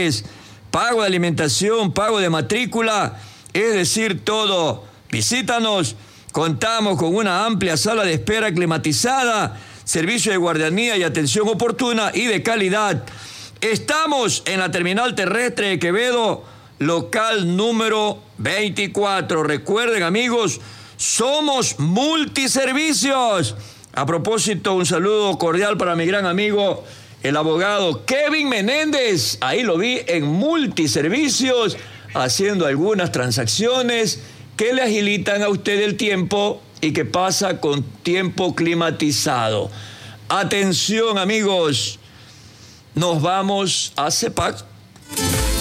pasajes, pago de alimentación, pago de matrícula, es decir, todo. Visítanos, contamos con una amplia sala de espera climatizada, servicio de guardianía y atención oportuna y de calidad. Estamos en la terminal terrestre de Quevedo, local número 24. Recuerden, amigos, somos multiservicios. A propósito, un saludo cordial para mi gran amigo, el abogado Kevin Menéndez. Ahí lo vi en multiservicios, haciendo algunas transacciones que le agilitan a usted el tiempo y que pasa con tiempo climatizado. Atención, amigos, nos vamos a CEPAC.